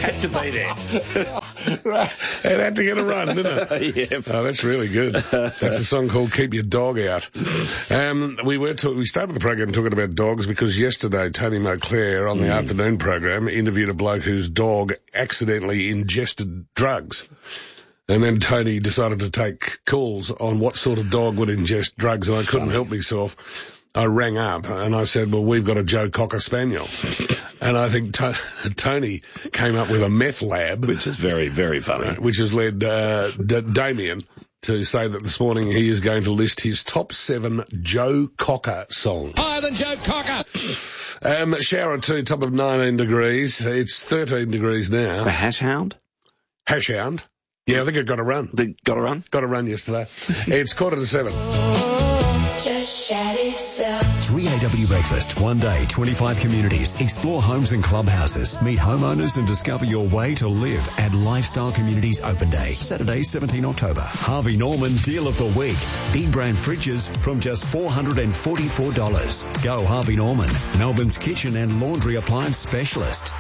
Had to be there. Right. It had to get a run, didn't it? Yeah. Oh, that's really good. That's a song called Keep Your Dog Out. We started the program talking about dogs because yesterday Tony Moclair on the afternoon program interviewed a bloke whose dog accidentally ingested drugs. And then Tony decided to take calls on what sort of dog would ingest drugs, and I couldn't help myself. I rang up and I said, well, we've got a Joe Cocker Spaniel. And I think Tony came up with a meth lab. Which is very, very funny. Which has led Damien to say that this morning he is going to list his top 7 Joe Cocker songs. Higher than Joe Cocker! Shower 2, top of 19 degrees. It's 13 degrees now. The Hash Hound? Hash Hound. Yeah, I think it got a run. Got a run? Got a run yesterday. It's 7:15. Just shat itself. 3AW Breakfast. One day, 25 communities. Explore homes and clubhouses. Meet homeowners and discover your way to live at Lifestyle Communities Open Day. Saturday, 17 October. Harvey Norman Deal of the Week. Big brand fridges from just $444. Go Harvey Norman. Melbourne's kitchen and laundry appliance specialist.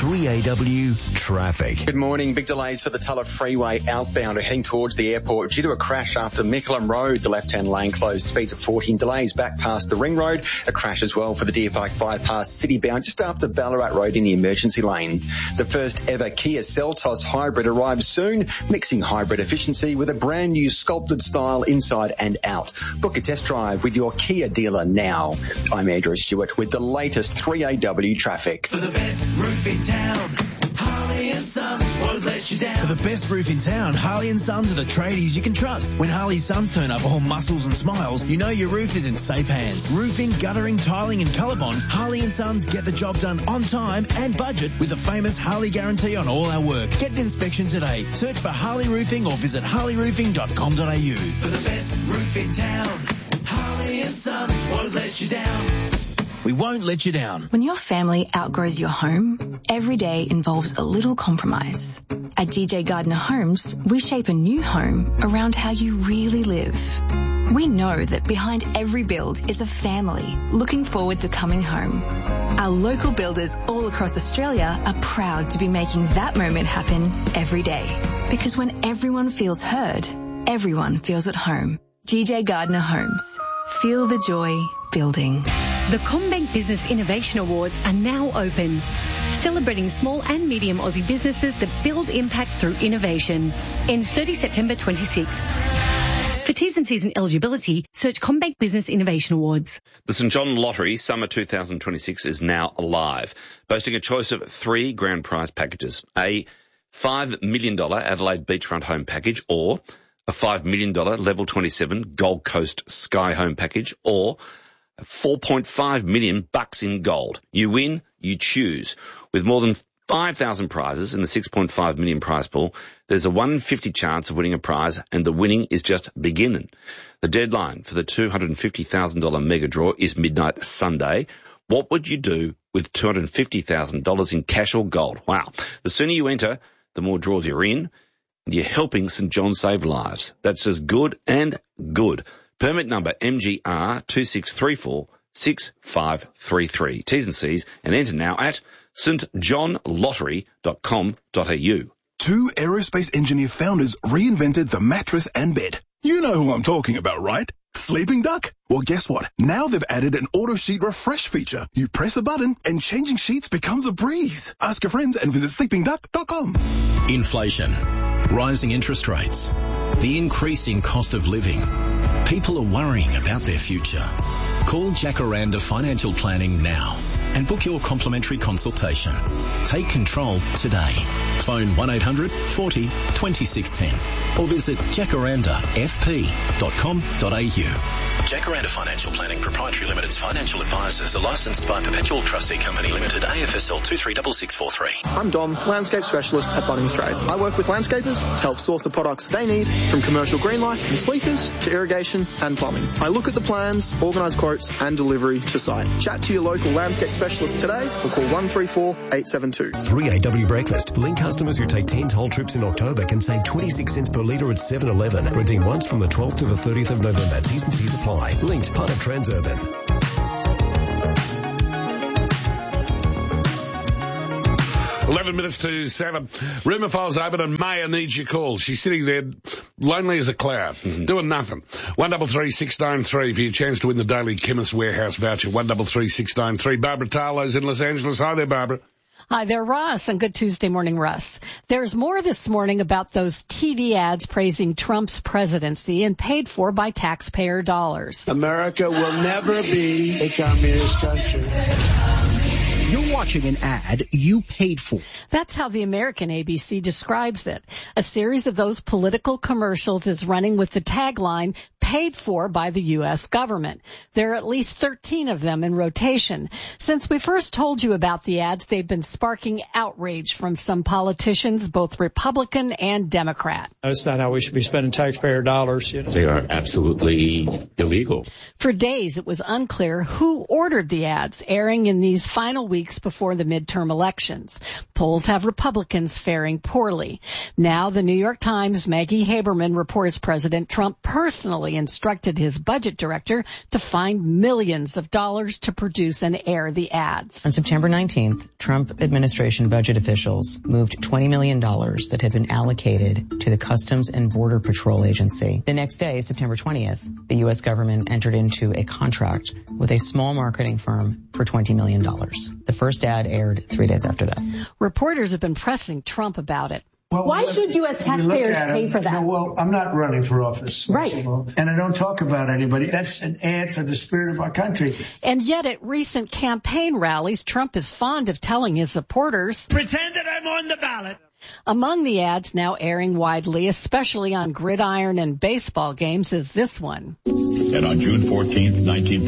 3AW Traffic. Good morning. Big delays for the Tulla Freeway outbound are heading towards the airport due to a crash after Mickleham Road. The left-hand lane closed. Speeds of 14. Delays back past the Ring Road. A crash as well for the Deer Park bypass citybound just after Ballarat Road in the emergency lane. The first ever Kia Seltos hybrid arrives soon, mixing hybrid efficiency with a brand new sculpted style inside and out. Book a test drive with your Kia dealer now. I'm Andrew Stewart with the latest 3AW traffic. For the best roof in town, Harley & Sons won't let you down. For the best roof in town, Harley & Sons are the tradies you can trust. When Harley & Sons turn up all muscles and smiles, you know your roof is in safe hands. Roofing, guttering, tiling and ColourBond, Harley & Sons get the job done on time and budget with the famous Harley guarantee on all our work. Get an inspection today. Search for Harley Roofing or visit harleyroofing.com.au. For the best roof in town, Harley & Sons won't let you down. We won't let you down. When your family outgrows your home, every day involves a little compromise. At DJ Gardner Homes, we shape a new home around how you really live. We know that behind every build is a family looking forward to coming home. Our local builders all across Australia are proud to be making that moment happen every day. Because when everyone feels heard, everyone feels at home. DJ Gardner Homes. Feel the joy building. The CommBank Business Innovation Awards are now open, celebrating small and medium Aussie businesses that build impact through innovation. Ends 30 September 26. For T's and C's and eligibility, search CommBank Business Innovation Awards. The St John Lottery Summer 2026 is now live, boasting a choice of 3 grand prize packages. A $5 million Adelaide Beachfront home package, or a $5 million Level 27 Gold Coast Sky home package, or $4.5 million in gold. You win, you choose. With more than 5,000 prizes in the 6.5 million prize pool, there's a 1 in 50 chance of winning a prize, and the winning is just beginning. The deadline for the $250,000 mega draw is midnight Sunday. What would you do with $250,000 in cash or gold? Wow. The sooner you enter, the more draws you're in, and you're helping St John save lives. That's just good and good. Permit number MGR 26346533. T's and C's, and enter now at stjohnlottery.com.au. 2 aerospace engineer founders reinvented the mattress and bed. You know who I'm talking about, right? Sleeping Duck? Well, guess what? Now they've added an auto sheet refresh feature. You press a button and changing sheets becomes a breeze. Ask your friends and visit sleepingduck.com. Inflation, rising interest rates, the increasing cost of living. People are worrying about their future. Call Jacaranda Financial Planning now and book your complimentary consultation. Take control today. Phone 1800 40 2610 or visit jacarandafp.com.au. Jacaranda Financial Planning Proprietary Limited's financial advisors are licensed by Perpetual Trustee Company Limited, AFSL 236643. I'm Dom, landscape specialist at Bunnings Trade. I work with landscapers to help source the products they need, from commercial green life and sleepers to irrigation and plumbing. I look at the plans, organise quotes and delivery to site. Chat to your local landscape specialist today or call 134 872. 3AW Breakfast. Link customers who take 10 toll trips in October can save 26 cents per litre at 7-Eleven. Renting once from the 12th to the 30th of November. T's and C's apply. Linked part of Transurban. 11 minutes to 7. Rumour files open and Maya needs your call. She's sitting there lonely as a cloud, doing nothing. 133693 for your chance to win the Daily Chemist Warehouse voucher. 133693. Barbara Tarlow's in Los Angeles. Hi there, Barbara. Hi there, Russ, and good Tuesday morning, Russ. There's more this morning about those TV ads praising Trump's presidency and paid for by taxpayer dollars. America will never be a communist country. You're watching an ad you paid for. That's how the American ABC describes it. A series of those political commercials is running with the tagline, paid for by the U.S. government. There are at least 13 of them in rotation. Since we first told you about the ads, they've been sparking outrage from some politicians, both Republican and Democrat. That's not how we should be spending taxpayer dollars. You know. They are absolutely illegal. For days, it was unclear who ordered the ads airing in these final weeks before the midterm elections. Polls have Republicans faring poorly. Now, the New York Times' Maggie Haberman reports President Trump personally instructed his budget director to find millions of dollars to produce and air the ads. On September 19th, Trump administration budget officials moved $20 million that had been allocated to the Customs and Border Patrol Agency. The next day, September 20th, the U.S. government entered into a contract with a small marketing firm for $20 million. The first ad aired 3 days after that. Reporters have been pressing Trump about it. Well, why should U.S. taxpayers pay for that? Well, I'm not running for office. Right. And I don't talk about anybody. That's an ad for the spirit of our country. And yet at recent campaign rallies, Trump is fond of telling his supporters, pretend that I'm on the ballot. Among the ads now airing widely, especially on gridiron and baseball games, is this one. And on June 14th,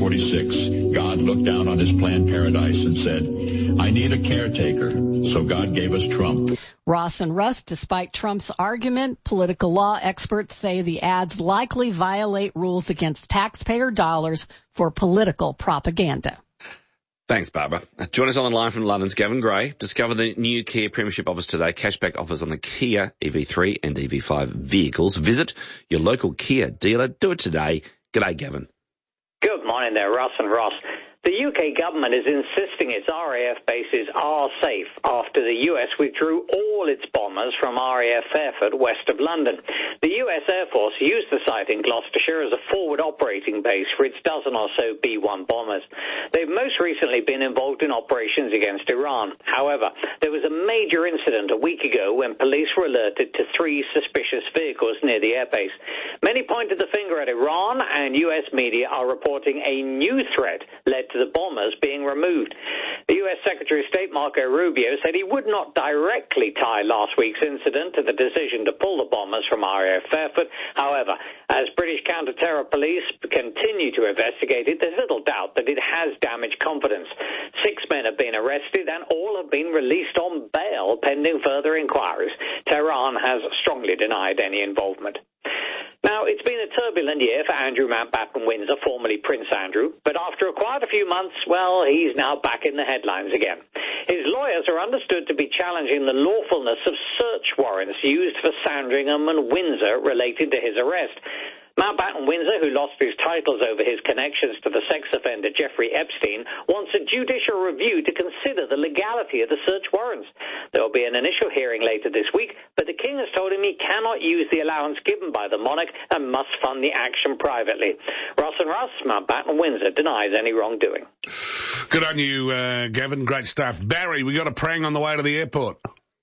1946, God looked down on his planned paradise and said, I need a caretaker. So God gave us Trump. Ross and Russ, despite Trump's argument, political law experts say the ads likely violate rules against taxpayer dollars for political propaganda. Thanks, Barbara. Join us on the line from London's Gavin Gray. Discover the new Kia Premiership offers today. Cashback offers on the Kia EV3 and EV5 vehicles. Visit your local Kia dealer. Do it today. G'day, Gavin. Good morning there, Russ and Ross. The UK government is insisting its RAF bases are safe after the US withdrew all its bombers from RAF Fairford, west of London. The US Air Force used the site in Gloucestershire as a forward operating base for its dozen or so B-1 bombers. They've most recently been involved in operations against Iran. However, there was a major incident a week ago when police were alerted to 3 suspicious vehicles near the airbase. Many pointed the finger at Iran, and US media are reporting a new threat led to the bombers being removed. The U.S. Secretary of State Marco Rubio said he would not directly tie last week's incident to the decision to pull the bombers from RAF Fairford. However, as British counter-terror police continue to investigate it, there's little doubt that it has damaged confidence. 6 men have been arrested and all have been released on bail pending further inquiries. Tehran has strongly denied any involvement. Now, it's been a turbulent year for Andrew Mountbatten Windsor, formerly Prince Andrew, but after quite a few months, well, he's now back in the headlines again. His lawyers are understood to be challenging the lawfulness of search warrants used for Sandringham and Windsor relating to his arrest. Mountbatten Windsor, who lost his titles over his connections to the sex offender Jeffrey Epstein, wants a judicial review to consider the legality of the search warrants. There will be an initial hearing later this week, but the King has told him he cannot use the allowance given by the monarch and must fund the action privately. Ross and Russ, Mountbatten Windsor denies any wrongdoing. Good on you, Gavin. Great stuff. Barry, we got a prang on the way to the airport.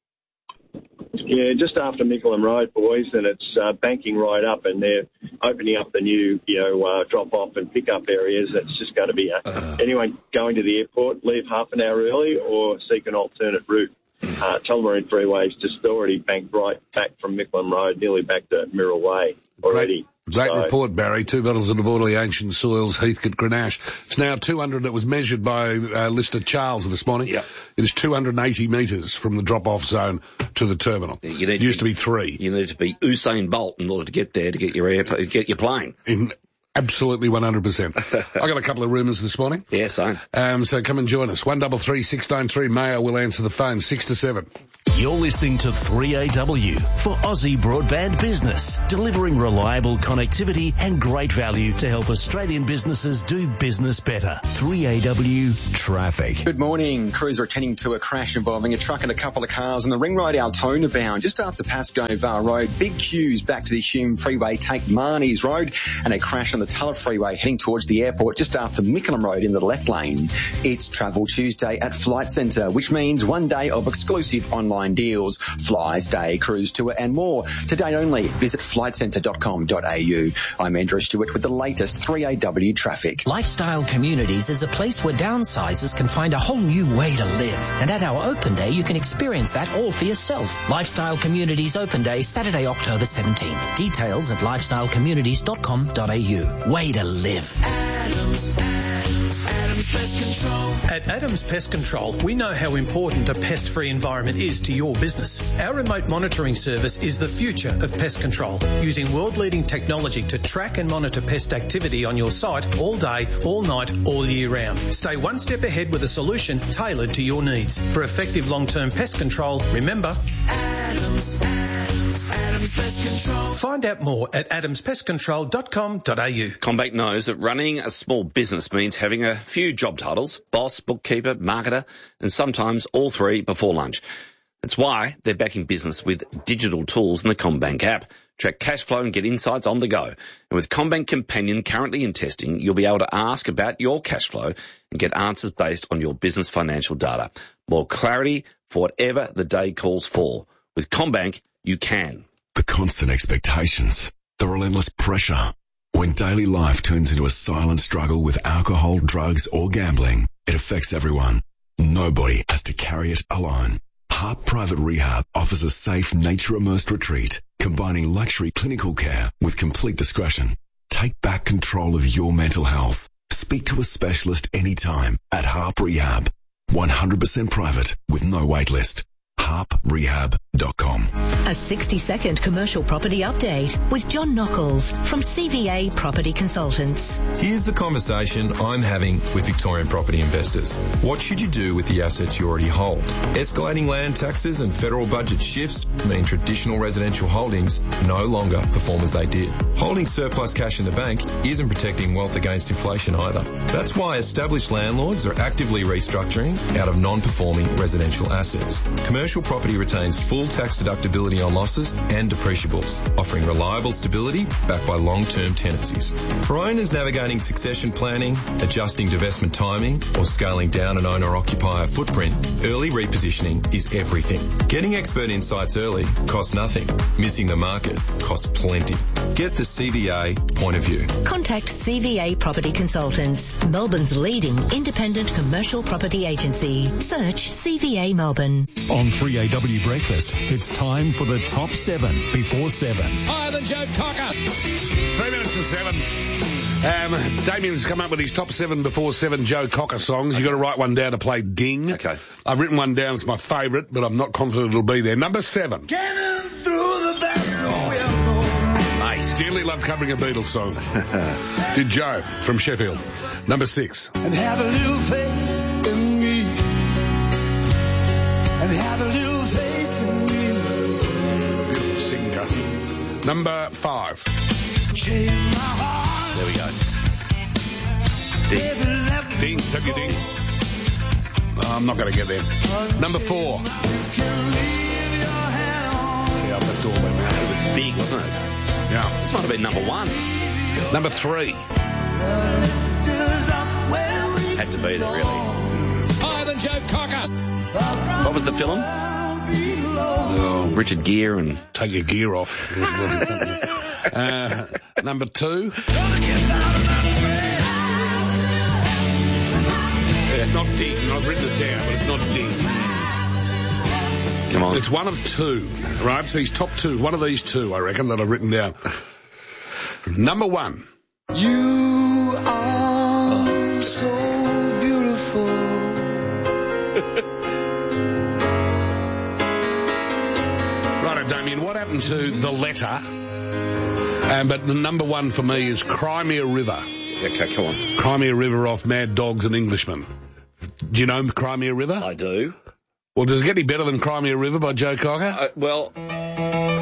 Yeah, just after Mickleham Road, boys, and it's banking right up, and they're opening up the new, drop-off and pick-up areas. It's just going to be anyone going to the airport, leave half an hour early or seek an alternate route. Tullamarine Freeway's just already banked right back from Mickleham Road, nearly back to Mirror Way already. Great report, Barry. 2 bottles of the Borderly Ancient Soils, Heathcote Grenache. It's now 200. It was measured by Lister Charles this morning. Yep. It is 280 metres from the drop-off zone to the terminal. It used to be 3. You need to be Usain Bolt in order to get there to get your plane. Absolutely 100%. I got a couple of rumours this morning. Yeah, same. So come and join us. 133693 Mayo will answer the phone 6 to 7. You're listening to 3AW for Aussie Broadband Business, delivering reliable connectivity and great value to help Australian businesses do business better. 3AW Traffic. Good morning. Crews are attending to a crash involving a truck and a couple of cars on the Ring Road Altona bound just after Pascoe Var Road. Big queues back to the Hume Freeway take Marnie's Road, and a crash on the Tulla Freeway heading towards the airport just after Mickleham Road in the left lane. It's Travel Tuesday at Flight Centre, which means one day of exclusive online deals, flies, day, cruise, tour and more. Today only, visit flightcentre.com.au. I'm Andrew Stewart with the latest 3AW traffic. Lifestyle Communities is a place where downsizers can find a whole new way to live. And at our open day, you can experience that all for yourself. Lifestyle Communities Open Day, Saturday, October 17th. Details at lifestylecommunities.com.au. Way to live. Adams Pest Control. At Adams Pest Control, we know how important a pest-free environment is to your business. Our remote monitoring service is the future of pest control, using world-leading technology to track and monitor pest activity on your site all day, all night, all year round. Stay one step ahead with a solution tailored to your needs. For effective long-term pest control, remember Adams Pest Control. Find out more at adamspestcontrol.com.au. CommBank knows that running a small business means having a few job titles: boss, bookkeeper, marketer, and sometimes all three before lunch. That's why they're backing business with digital tools in the CommBank app. Track cash flow and get insights on the go. And with CommBank Companion currently in testing, you'll be able to ask about your cash flow and get answers based on your business financial data. More clarity for whatever the day calls for. With CommBank, you can. The constant expectations, the relentless pressure. When daily life turns into a silent struggle with alcohol, drugs or gambling, it affects everyone. Nobody has to carry it alone. Harp Private Rehab offers a safe, nature-immersed retreat, combining luxury clinical care with complete discretion. Take back control of your mental health. Speak to a specialist anytime at Harp Rehab. 100% private with no wait list. harprehab.com. A 60-second commercial property update with John Nockels from CVA Property Consultants. Here's the conversation I'm having with Victorian property investors. What should you do with the assets you already hold? Escalating land taxes and federal budget shifts mean traditional residential holdings no longer perform as they did. Holding surplus cash in the bank isn't protecting wealth against inflation either. That's why established landlords are actively restructuring out of non-performing residential assets. Commercial property retains full tax deductibility on losses and depreciables, offering reliable stability backed by long-term tenancies. For owners navigating succession planning, adjusting divestment timing, or scaling down an owner-occupier footprint, early repositioning is everything. Getting expert insights early costs nothing. Missing the market costs plenty. Get the CVA point of view. Contact CVA Property Consultants, Melbourne's leading independent commercial property agency. Search CVA Melbourne. On 3AW Breakfast, it's time for the top 7 before 7. Higher than Joe Cocker. 3 minutes to 7. Damien's come up with his top 7 before 7 Joe Cocker songs. You've got to write one down to play Ding. Okay. I've written one down. It's my favourite, but I'm not confident it'll be there. Number 7. Cannon through the back door. Nice. Dearly love covering a Beatles song. Did Joe from Sheffield. Number 6. And have a little faith in me. And have a little faith in me. Beautiful singer. Number 5. Change my heart. There we go. Ding. Ding. Have you ding? Oh, I'm not going to get there. Number 4. See up that door, man. It was big, wasn't it? Yeah. This might have been number 1. Number 3. Had to be there, really. Higher than Joe Cocker. What was the film? Oh, Richard Gere and... Take your gear off. Number 2. It's not Ding. I've written it down, but it's not Ding. Come on. It's one of 2, right? So he's top 2. One of these 2, I reckon, that I've written down. Number 1. You are so beautiful. Right, Damien, what happened to The Letter? But the number 1 for me is Cry Me a River. Okay, come on. Cry Me a River off Mad Dogs and Englishmen. Do you know Cry Me a River? I do. Well, does it get any better than Crimea River by Joe Cocker? Well,